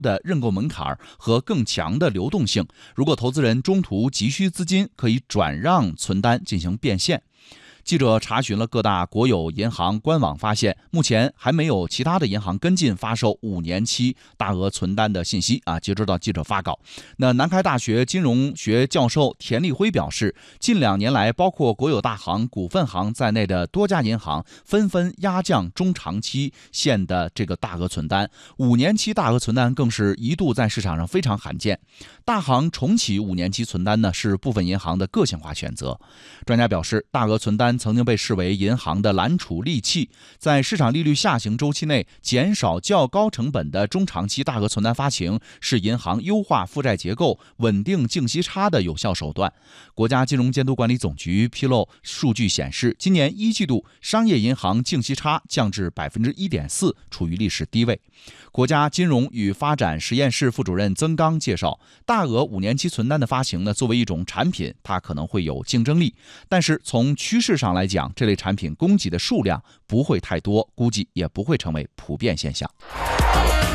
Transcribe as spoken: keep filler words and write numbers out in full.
的认购门槛和更强的流动性。如果投资人中途急需资金，可以转让存单进行变现。记者查询了各大国有银行官网，发现目前还没有其他的银行跟进发售五年期大额存单的信息啊。截止到记者发稿，那南开大学金融学教授田立辉表示，近两年来，包括国有大行、股份行在内的多家银行纷纷压降中长期限的这个大额存单，五年期大额存单更是一度在市场上非常罕见。大行重启五年期存单呢，是部分银行的个性化选择。专家表示，大额存单曾经被视为银行的揽储利器，在市场利率下行周期内减少较高成本的中长期大额存单发行，是银行优化负债结构、稳定净息差的有效手段。国家金融监督管理总局披露数据显示，今年一季度商业银行净息差降至 百分之一点四， 处于历史低位。国家金融与发展实验室副主任曾刚介绍，大额五年期存单的发行呢，作为一种产品，它可能会有竞争力，但是从趋势上来讲，这类产品供给的数量不会太多，估计也不会成为普遍现象。